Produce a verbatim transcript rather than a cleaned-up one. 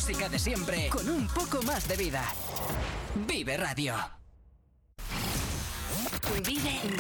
música de siempre con un poco más de vida. Vive Radio. Vive